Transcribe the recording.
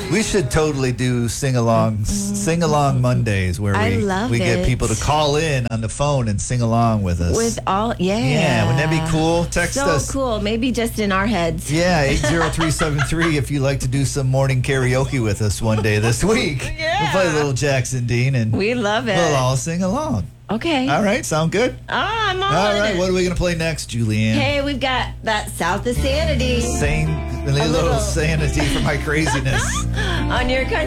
We should totally do sing along Mondays where we get people to call in on the phone and sing along with us. Yeah, wouldn't that be cool? Text us. So cool. Maybe just in our heads. Yeah, 80373 if you'd like to do some morning karaoke with us one day this week. Yeah. We'll play a little Jackson Dean and We love it. we'll all sing along. Okay. All right, sound good? I'm on All it. right, what are we going to play next, Julianne? Hey, we've got that South of Sanity A little sanity for my craziness. on your country.